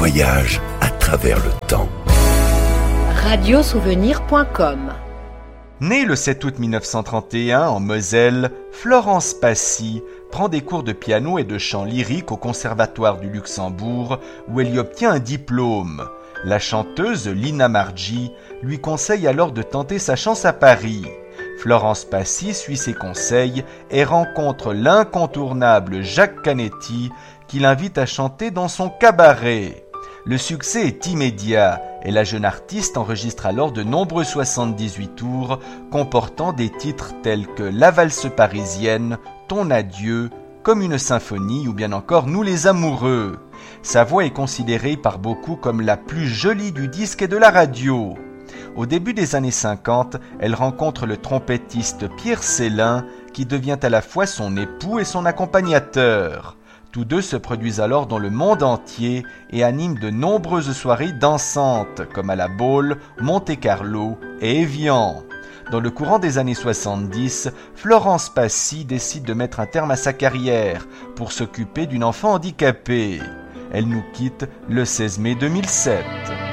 voyage à travers le temps. Radiosouvenir.com. Née le 7 août 1931 en Moselle, Florence Passy prend des cours de piano et de chant lyrique au Conservatoire du Luxembourg où elle y obtient un diplôme. La chanteuse Lina Marji lui conseille alors de tenter sa chance à Paris. Florence Passy suit ses conseils et rencontre l'incontournable Jacques Canetti qui l'invite à chanter dans son cabaret. Le succès est immédiat et la jeune artiste enregistre alors de nombreux 78 tours comportant des titres tels que La valse parisienne, Ton adieu, Comme une symphonie ou bien encore Nous les amoureux. Sa voix est considérée par beaucoup comme la plus jolie du disque et de la radio. Au début des années 50, elle rencontre le trompettiste Pierre Célin qui devient à la fois son époux et son accompagnateur. Tous deux se produisent alors dans le monde entier et animent de nombreuses soirées dansantes comme à la Baule, Monte-Carlo et Évian. Dans le courant des années 70, Florence Passy décide de mettre un terme à sa carrière pour s'occuper d'une enfant handicapée. Elle nous quitte le 16 mai 2007.